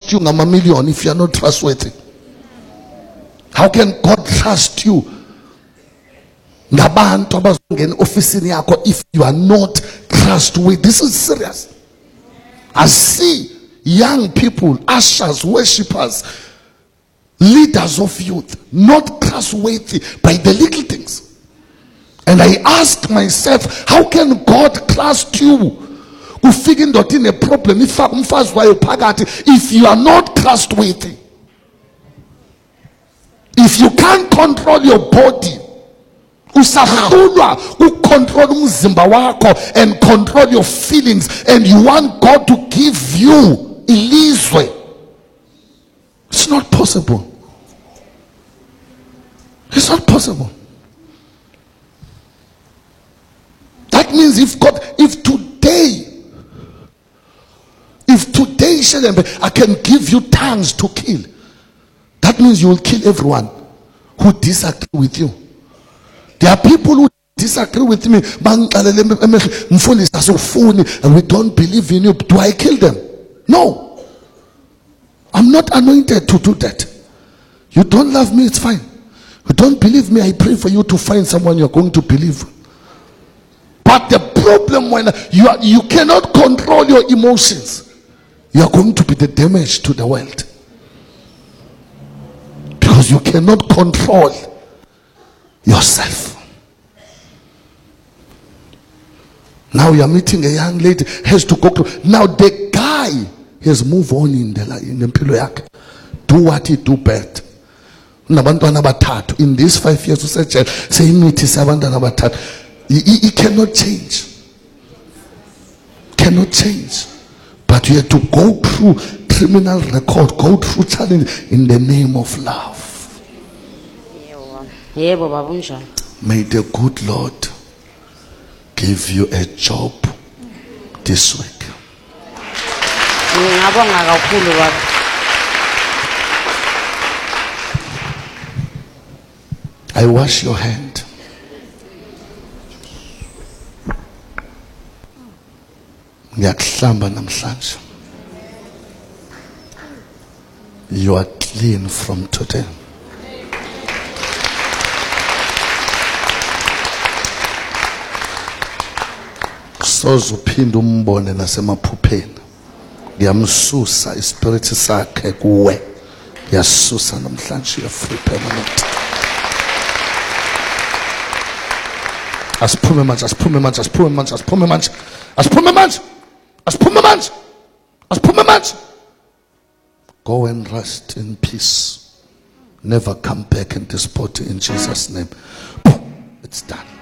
trust you ngama-million if you are not trustworthy? How can God trust you ngabantu abazongena ofisini yakho if you are not trustworthy? This is serious. I see young people, ushers, worshippers, leaders of youth, not trustworthy by the little things. And I asked myself, how can God trust you? Ufike indoda ine problem ifaka umfazi wayo phakathi if you are not trustworthy. If you can't control your body, usahlulwa ucontrol umzimba wakho and control your feelings, and you want God to give you ilizwe. It's not possible. It's not possible. That means if today I can give you tongues to kill, that means you will kill everyone who disagree with you. There are people who disagree with me, and we don't believe in you. Do I kill them? No. I'm not anointed to do that. You don't love me, it's fine. You don't believe me, I pray for you to find someone you're going to believe. But the problem when you cannot control your emotions, you are going to be the damage to the world. Because you cannot control yourself. Now you are meeting a young lady, has to go to. Now the guy has moved on in the mpilo yakhe. Do what he do best. In these 5 years, he cannot change. Cannot change. But you have to go through criminal record, go through challenge in the name of love. May the good Lord give you a job this week. I wash your hand. You are clean from today. Soze uphinde umbone nasemaphupheni. Ngiyamsusa ispirit sakhe kuwe. Ngiyasusa namhlanje, free permanent. Asiphume manje, asiphume manje, asiphume manje, asiphume manje, asiphume manje, asiphume manje, asiphume manje. Go and rest in peace. Never come back in this body in Jesus' name. It's done.